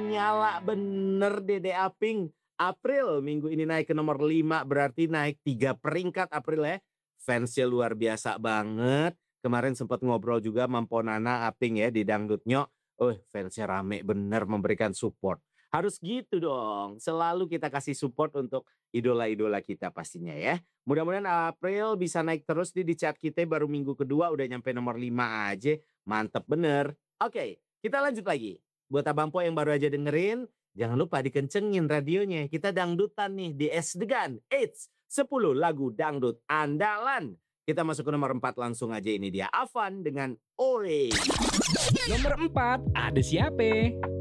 nyala bener Dede Aping. April minggu ini naik ke nomor 5 berarti naik 3 peringkat April ya. Fansnya luar biasa banget. Kemarin sempat ngobrol juga sama Ponana Aping ya di Dangdutnya. Fansnya rame bener memberikan support. Harus gitu dong. Selalu kita kasih support untuk idola-idola kita pastinya ya. Mudah-mudahan April bisa naik terus di chat kita baru minggu kedua udah nyampe nomor 5 aja. Mantep bener. Oke, kita lanjut lagi. Buat Abang Po yang baru aja dengerin, jangan lupa dikencengin radionya. Kita dangdutan nih di Es Degan. It's 10 lagu dangdut andalan. Kita masuk ke nomor 4 langsung aja, ini dia Avan dengan Ore. Nomor 4, ada siapa?